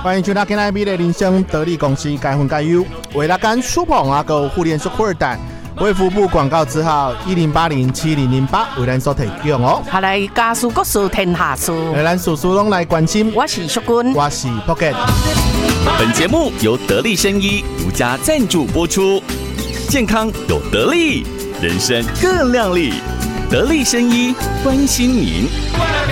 欢迎收听今天美的人生得力公司该分该优，为了干舒捧啊个互联速扩蛋，卫福部广告字号10807008为咱所提供哦。 下来家事国事天下事， 咱事事拢来关心。 我是淑君， 我是 Pocket。 本节目由得力生医独家赞助播出，健康有得力，人生更亮丽。得力生医关心您。